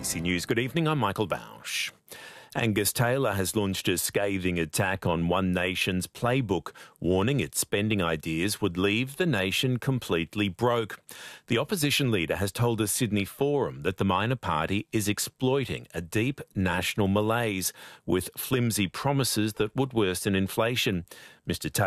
ABC News. Good evening, I'm Michael Bausch. Angus Taylor has launched a scathing attack on One Nation's playbook, warning its spending ideas would leave the nation completely broke. The opposition leader has told a Sydney Forum that the minor party is exploiting a deep national malaise with flimsy promises that would worsen inflation. Mr.